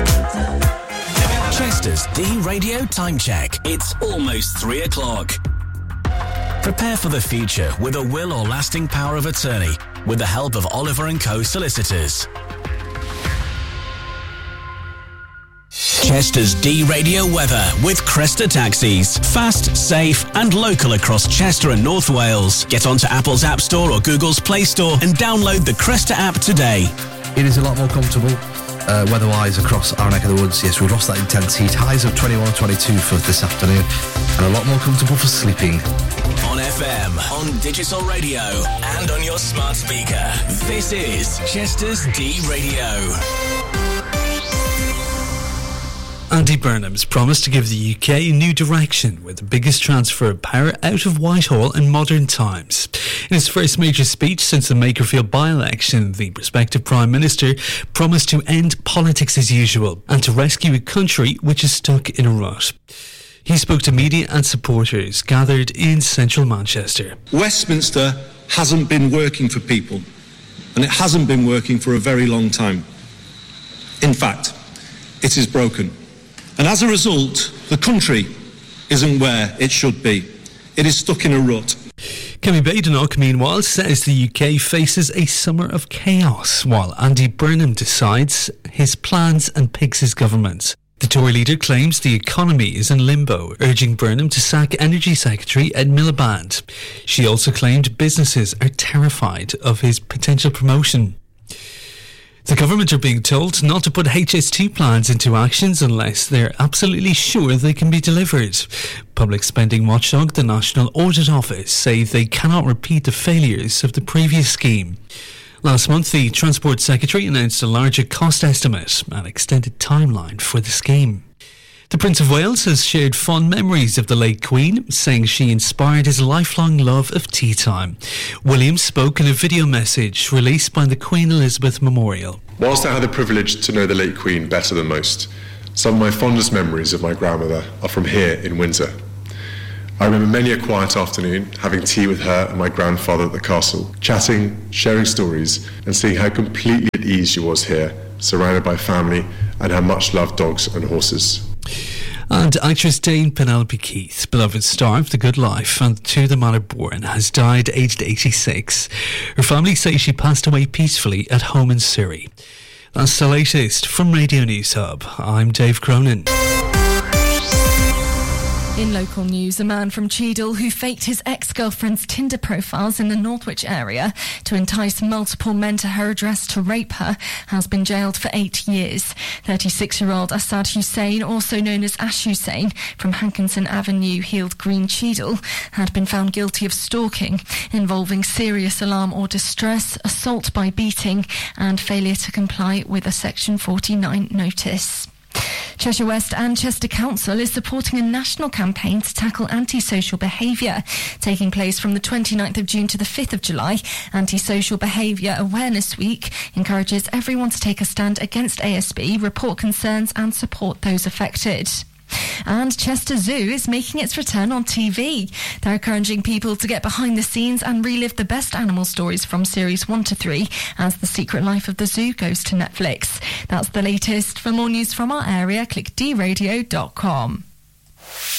Chester's D-Radio Time Check. It's almost 3 o'clock. Prepare for the future with a will or lasting power of attorney with the help of Oliver & Co. Solicitors. Chester's D-Radio weather with Cresta Taxis. Fast, safe and local across Chester and North Wales. Get onto Apple's App Store or Google's Play Store and download the Cresta app today. It is a lot more comfortable weather-wise across our neck of the woods. Yes, we've lost that intense heat. Highs of 21, 22 for this afternoon and a lot more comfortable for sleeping. On FM, on digital radio and on your smart speaker. This is Chester's D-Radio. Andy Burnham's promised to give the UK a new direction with the biggest transfer of power out of Whitehall in modern times. In his first major speech since the Makerfield by-election, the prospective Prime Minister promised to end politics as usual and to rescue a country which is stuck in a rut. He spoke to media and supporters gathered in central Manchester. Westminster hasn't been working for people, and it hasn't been working for a very long time. In fact, it is broken. And as a result, the country isn't where it should be. It is stuck in a rut. Kemi Badenoch, meanwhile, says the UK faces a summer of chaos, while Andy Burnham decides his plans and picks his government. The Tory leader claims the economy is in limbo, urging Burnham to sack Energy Secretary Ed Miliband. She also claimed businesses are terrified of his potential promotion. The government are being told not to put HS2 plans into actions unless they're absolutely sure they can be delivered. Public spending watchdog, the National Audit Office, say they cannot repeat the failures of the previous scheme. Last month, the Transport Secretary announced a larger cost estimate and extended timeline for the scheme. The Prince of Wales has shared fond memories of the late Queen, saying she inspired his lifelong love of tea time. William spoke in a video message released by the Queen Elizabeth Memorial. Whilst I had the privilege to know the late Queen better than most, some of my fondest memories of my grandmother are from here in Windsor. I remember many a quiet afternoon having tea with her and my grandfather at the castle, chatting, sharing stories, and seeing how completely at ease she was here, surrounded by family and her much-loved dogs and horses. And actress Dame Penelope Keith, beloved star of The Good Life and To the Manor Born, has died aged 86. Her family say she passed away peacefully at home in Surrey. That's the latest from Radio News Hub. I'm Dave Cronin. In local news, a man from Cheadle who faked his ex-girlfriend's Tinder profiles in the Northwich area to entice multiple men to her address to rape her has been jailed for 8 years. 36-year-old Assad Hussein, also known as Ash Hussein, from Hankinson Avenue, Heald Green, Cheadle, had been found guilty of stalking, involving serious alarm or distress, assault by beating and failure to comply with a Section 49 notice. Cheshire West and Chester Council is supporting a national campaign to tackle antisocial behaviour. Taking place from the 29th of June to the 5th of July, Antisocial Behaviour Awareness Week encourages everyone to take a stand against ASB, report concerns and support those affected. And Chester Zoo is making its return on TV. They're encouraging people to get behind the scenes and relive the best animal stories from series 1 to 3 as The Secret Life of the Zoo goes to Netflix. That's the latest. For more news from our area, click dradio.com.